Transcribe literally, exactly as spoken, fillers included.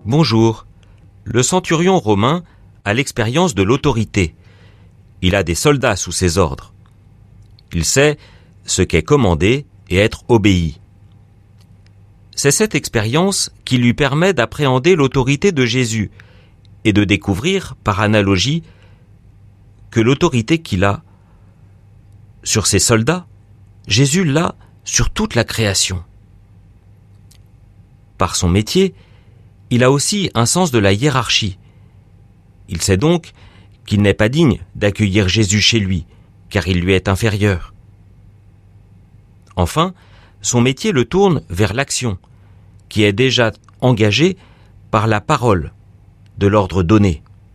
Bonjour. Le centurion romain a l'expérience de l'autorité. Il a des soldats sous ses ordres. Il sait ce qu'est commander et être obéi. C'est cette expérience qui lui permet d'appréhender l'autorité de Jésus et de découvrir, par analogie, que l'autorité qu'il a sur ses soldats, Jésus l'a sur toute la création. Par son métier, il a aussi un sens de la hiérarchie. Il sait donc qu'il n'est pas digne d'accueillir Jésus chez lui, car il lui est inférieur. Enfin, son métier le tourne vers l'action, qui est déjà engagée par la parole de l'ordre donné.